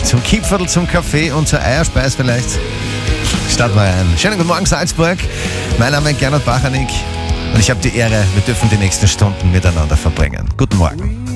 Zum Kipferl, zum Kaffee und zur Eierspeis vielleicht. Starten wir rein. Schönen guten Morgen, Salzburg. Mein Name ist Gernot Bachanik und ich habe die Ehre, wir dürfen die nächsten Stunden miteinander verbringen. Guten Morgen.